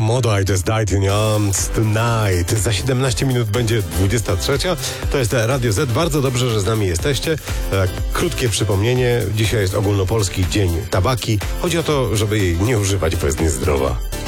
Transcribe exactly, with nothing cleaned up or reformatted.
Modo, I Just Died in Your Arms Tonight. Za siedemnaście minut będzie dwudziesta trzecia. To jest Radio Z. Bardzo dobrze, że z nami jesteście. Krótkie przypomnienie. Dzisiaj jest ogólnopolski dzień tabaki. Chodzi o to, żeby jej nie używać, bo jest niezdrowa.